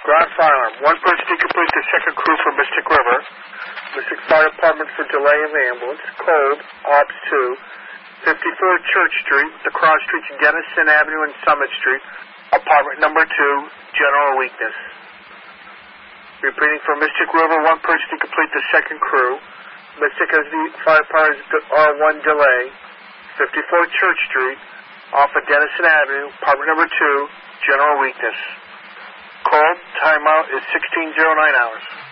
Ground fire alarm. One person to complete the second crew for Mystic River. Mystic Fire Department for delay of ambulance. Cold. Ops 2. 54 Church Street. The cross streets Denison Avenue and Summit Street. Apartment number 2. General weakness. Repeating for Mystic River. One person to complete the second crew. Mystic as the Fire Department R1 delay. 54 Church Street. Off of Denison Avenue. Apartment number 2. General weakness. Cold. Timeout is 16:09 hours.